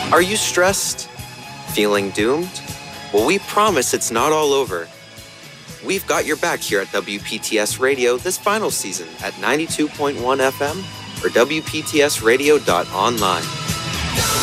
Are you stressed? Feeling doomed? Well, we promise it's not all over. We've got your back here at WPTS Radio this final season at 92.1 FM or WPTSradio.online.